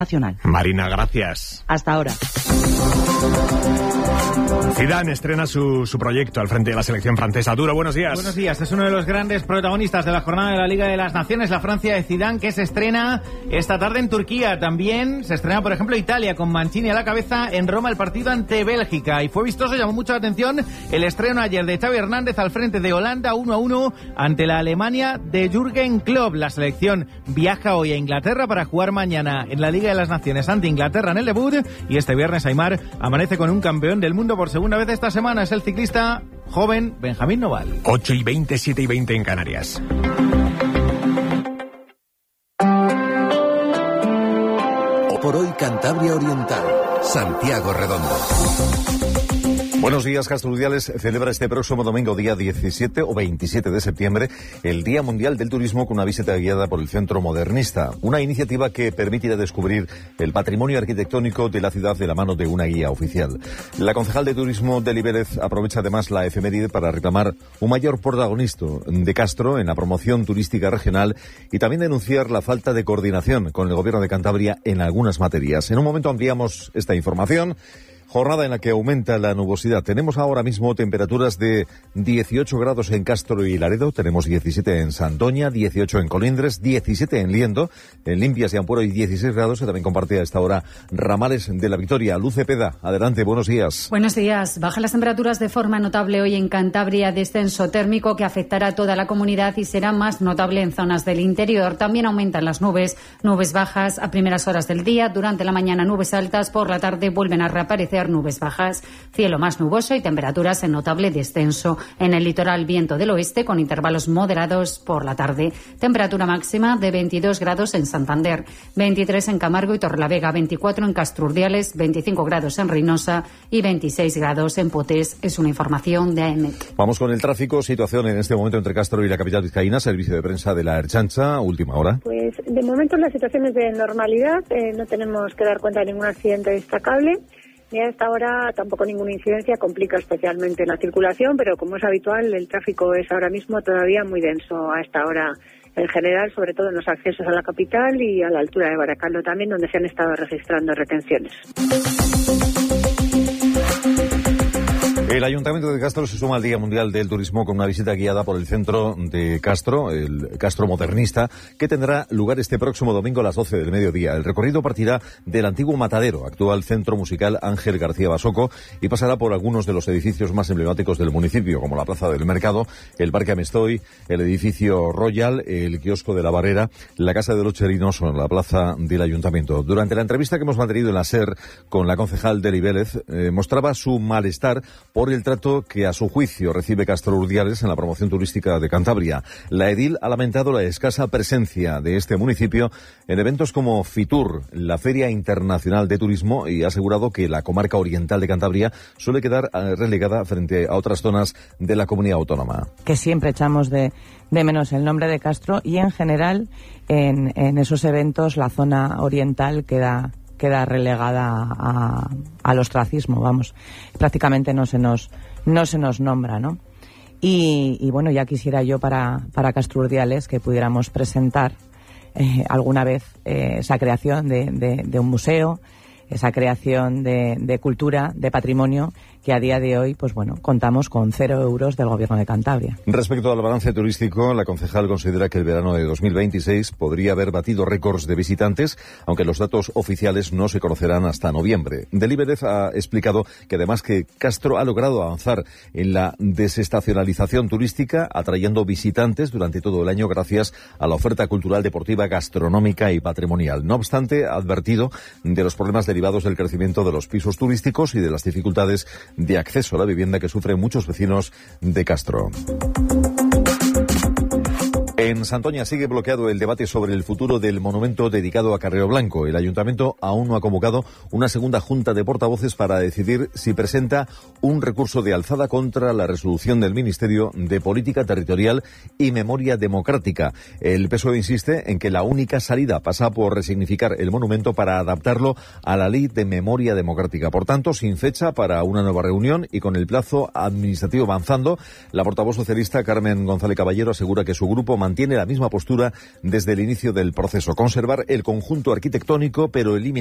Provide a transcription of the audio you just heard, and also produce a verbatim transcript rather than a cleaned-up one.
Nacional. Marina, gracias. Hasta ahora. Zidane estrena su, su proyecto al frente de la selección francesa. Duro, buenos días. Buenos días. Es uno de los grandes protagonistas de la jornada de la Liga de las Naciones, la Francia de Zidane, que se estrena esta tarde en Turquía. También se estrena, por ejemplo, Italia, con Mancini a la cabeza en Roma, el partido ante Bélgica. Y fue vistoso, llamó mucho la atención el estreno ayer de Xavi Hernández al frente de Holanda, uno a uno ante la Alemania de Jürgen Klopp. La selección viaja hoy a Inglaterra para jugar mañana en la Liga de las Naciones ante Inglaterra en el debut. Y este viernes Aimar amanece con un campeón del mundo por segunda vez esta semana. Es el ciclista joven Benjamín Noval. ocho y veinte, siete y veinte en Canarias. Por hoy Cantabria Oriental, Santiago Redondo. Buenos días. Castro Urdiales celebra este próximo domingo, día diecisiete o veintisiete de septiembre, el Día Mundial del Turismo con una visita guiada por el Centro Modernista. Una iniciativa que permitirá descubrir el patrimonio arquitectónico de la ciudad de la mano de una guía oficial. La concejal de Turismo de Liberez aprovecha además la efeméride para reclamar un mayor protagonismo de Castro en la promoción turística regional y también denunciar la falta de coordinación con el Gobierno de Cantabria en algunas materias. En un momento ampliamos esta información. Jornada en la que aumenta la nubosidad. Tenemos ahora mismo temperaturas de dieciocho grados en Castro y Laredo, tenemos diecisiete en Santoña, dieciocho en Colindres, diecisiete en Liendo, en Limpias y Ampuero y dieciséis grados, que también comparte a esta hora Ramales de la Victoria. Luz Cepeda, adelante, buenos días. Buenos días. Bajan las temperaturas de forma notable hoy en Cantabria, descenso térmico que afectará a toda la comunidad y será más notable en zonas del interior. También aumentan las nubes, nubes bajas a primeras horas del día, durante la mañana nubes altas, por la tarde vuelven a reaparecer nubes bajas, cielo más nuboso y temperaturas en notable descenso. En el litoral, viento del oeste con intervalos moderados por la tarde. Temperatura máxima de veintidós grados en Santander, veintitrés en Camargo y Torrelavega, veinticuatro en Castro Urdiales, veinticinco grados en Reynosa y veintiséis grados en Potés. Es una información de A E M E C. Vamos con el tráfico. Situación en este momento entre Castro y la capital vizcaína. Servicio de prensa de la Ertzaintza, última hora. Pues de momento la situación es de normalidad. Eh, no tenemos que dar cuenta de ningún accidente destacable. Y a esta hora tampoco ninguna incidencia complica especialmente la circulación, pero como es habitual, el tráfico es ahora mismo todavía muy denso a esta hora en general, sobre todo en los accesos a la capital y a la altura de Baracaldo también, donde se han estado registrando retenciones. El Ayuntamiento de Castro se suma al Día Mundial del Turismo con una visita guiada por el centro de Castro, el Castro Modernista, que tendrá lugar este próximo domingo a las doce del mediodía. El recorrido partirá del antiguo Matadero, actual Centro Musical Ángel García Basoco, y pasará por algunos de los edificios más emblemáticos del municipio, como la Plaza del Mercado, el Parque Amestoy, el edificio Royal, el kiosco de la Barrera, la Casa de los Cherinos o la Plaza del Ayuntamiento. Durante la entrevista que hemos mantenido en la SER con la concejal de Liberez, eh, mostraba su malestar por el trato que a su juicio recibe Castro Urdiales en la promoción turística de Cantabria. La edil ha lamentado la escasa presencia de este municipio en eventos como Fitur, la Feria Internacional de Turismo, y ha asegurado que la comarca oriental de Cantabria suele quedar relegada frente a otras zonas de la comunidad autónoma. Que siempre echamos de, de menos el nombre de Castro y en general en, en esos eventos la zona oriental queda... queda relegada a, al ostracismo, vamos. Prácticamente no se nos no se nos nombra, ¿no? Y, y bueno, ya quisiera yo para, para Castro Urdiales que pudiéramos presentar eh, alguna vez eh, esa creación de, de, de un museo, esa creación de, de cultura, de patrimonio, que a día de hoy, pues bueno, contamos con cero euros del Gobierno de Cantabria. Respecto al balance turístico, la concejal considera que el verano de dos mil veintiséis podría haber batido récords de visitantes, aunque los datos oficiales no se conocerán hasta noviembre. Delibérez ha explicado que además que Castro ha logrado avanzar en la desestacionalización turística, atrayendo visitantes durante todo el año gracias a la oferta cultural, deportiva, gastronómica y patrimonial. No obstante, ha advertido de los problemas derivados del crecimiento de los pisos turísticos y de las dificultades de acceso a la vivienda que sufren muchos vecinos de Castro. En Santoña sigue bloqueado el debate sobre el futuro del monumento dedicado a Carrero Blanco. El Ayuntamiento aún no ha convocado una segunda junta de portavoces para decidir si presenta un recurso de alzada contra la resolución del Ministerio de Política Territorial y Memoria Democrática. El P S O E insiste en que la única salida pasa por resignificar el monumento para adaptarlo a la Ley de Memoria Democrática. Por tanto, sin fecha para una nueva reunión y con el plazo administrativo avanzando, la portavoz socialista Carmen González Caballero asegura que su grupo mantiene mantiene la misma postura desde el inicio del proceso: conservar el conjunto arquitectónico, pero eliminar